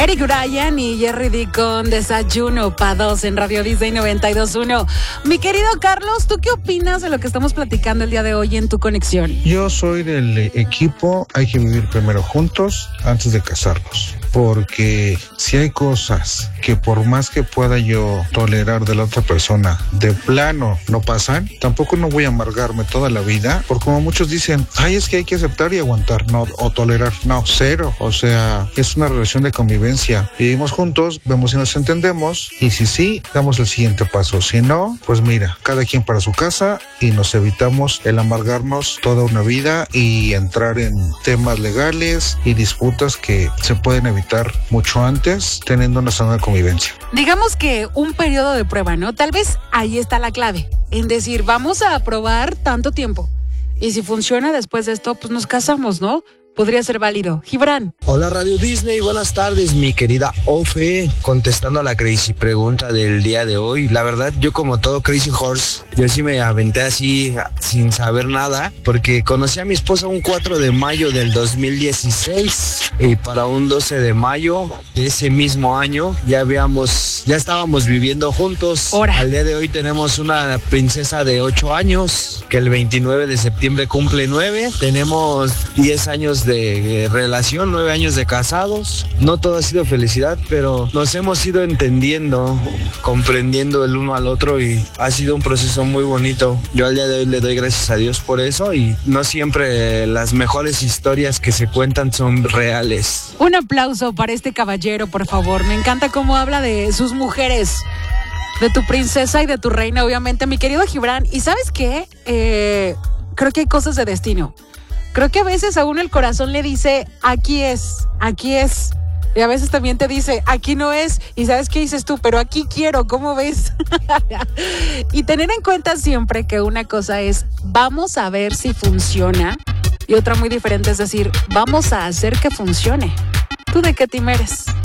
Eric Ryan y Jerry D con Desayuno pa' Dos en Radio Disney 92.1. Mi querido Carlos, ¿tú qué opinas de lo que estamos platicando el día de hoy en Tu Conexión? Yo soy del equipo, hay que vivir primero juntos antes de casarnos. Porque si hay cosas que por más que pueda yo tolerar de la otra persona, de plano no pasan, tampoco no voy a amargarme toda la vida. Porque como muchos dicen, ay, es que hay que aceptar y aguantar, no, o tolerar. No, cero. O sea, es una relación de convivencia. Vivimos juntos, vemos si nos entendemos, y si sí, damos el siguiente paso. Si no, pues mira, cada quien para su casa y nos evitamos el amargarnos toda una vida y entrar en temas legales y disputas que se pueden evitar mucho antes teniendo una sana convivencia. Digamos que un periodo de prueba, ¿no? Tal vez ahí está la clave, en decir, vamos a probar tanto tiempo y si funciona después de esto, pues nos casamos, ¿no? Podría ser válido. Gibran. Hola Radio Disney, buenas tardes, mi querida Ofe. Contestando a la crazy pregunta del día de hoy, la verdad, yo como todo Crazy Horse, yo sí me aventé así sin saber nada, porque conocí a mi esposa un 4 de mayo del 2016 y para un 12 de mayo de ese mismo año ya estábamos viviendo juntos. Ahora. Al día de hoy tenemos una princesa de 8 años que el 29 de septiembre cumple 9. Tenemos 10 años de relación, 9 años de casados. No todo ha sido felicidad, pero nos hemos ido entendiendo, comprendiendo el uno al otro y ha sido un proceso muy bonito. Yo al día de hoy le doy gracias a Dios por eso y no siempre las mejores historias que se cuentan son reales. Un aplauso para este caballero, por favor. Me encanta cómo habla de sus mujeres, de tu princesa y de tu reina, obviamente, mi querido Gibran. ¿Y sabes qué? Creo que hay cosas de destino. Creo que a veces a uno el corazón le dice, aquí es. Y a veces también te dice, aquí no es. Y ¿sabes qué dices tú? Pero aquí quiero, ¿cómo ves? Y tener en cuenta siempre que una cosa es, vamos a ver si funciona. Y otra muy diferente es decir, vamos a hacer que funcione. ¿Tú de qué team eres?